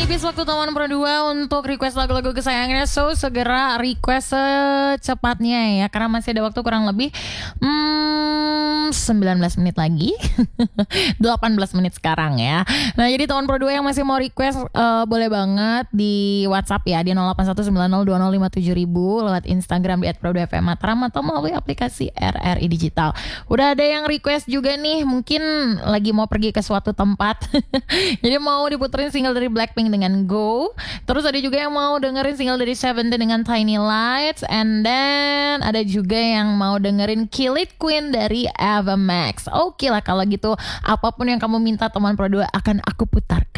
Menipis waktu teman Pro 2 untuk request lagu-lagu kesayangannya. So segera request secepatnya ya, karena masih ada waktu kurang lebih 19 menit lagi 18 menit sekarang ya. Nah jadi teman Pro 2 yang masih mau request boleh banget di WhatsApp ya, di 081902057000, lewat Instagram di @pro2fmmataram, atau melalui aplikasi RRI Digital. Udah ada yang request juga nih, mungkin lagi mau pergi ke suatu tempat jadi mau diputerin single dari Blackpink dengan Go. Terus ada juga yang mau dengerin single dari Seventeen dengan Tiny Lights. And then ada juga yang mau dengerin Kill It Queen dari Ava Max. Oke lah kalau gitu, apapun yang kamu minta teman Pro 2 akan aku putarkan.